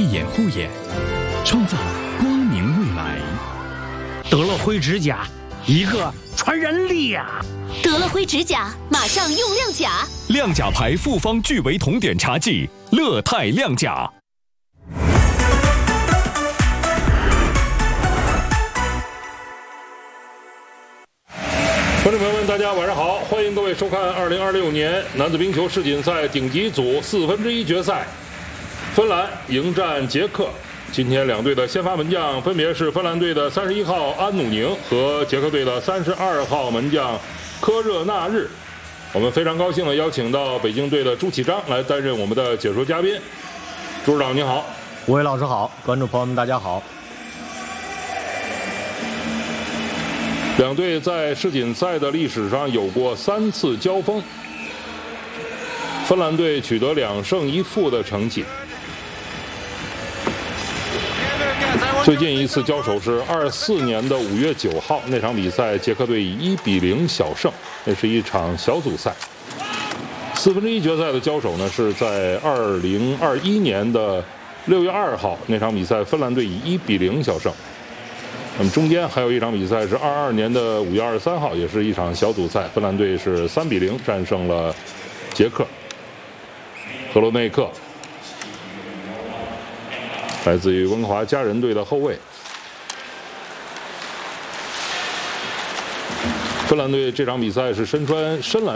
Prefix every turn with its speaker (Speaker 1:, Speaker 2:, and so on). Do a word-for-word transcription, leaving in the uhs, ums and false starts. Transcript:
Speaker 1: 闭眼护眼，创造光明未来。
Speaker 2: 得了灰指甲，一个传染力呀！
Speaker 3: 得了灰指甲，马上用亮甲。
Speaker 1: 亮甲牌复方聚维酮碘茶剂，乐泰亮甲。
Speaker 4: 观众朋友们，大家晚上好，欢迎各位收看二零二六年男子冰球世锦赛顶级组四分之一决赛，芬兰迎战捷克。今天两队的先发门将分别是芬兰队的三十一号安努宁和捷克队的三十二号门将科热纳日。我们非常高兴的邀请到北京队的朱启章来担任我们的解说嘉宾。朱指导您好。
Speaker 5: 吴伟老师好，观众朋友们大家好。
Speaker 4: 两队在世锦赛的历史上有过三次交锋，芬兰队取得两胜一负的成绩。最近一次交手是二四年的五月九号，那场比赛捷克队以一比零小胜，那是一场小组赛。四分之一决赛的交手呢是在二零二一年的六月二号，那场比赛芬兰队以一比零小胜。那么中间还有一场比赛是二二年的五月二十三号，也是一场小组赛，芬兰队是三比零战胜了捷克。格罗内克来自于温哥华家人队的后卫。芬兰队这场比赛是身穿深蓝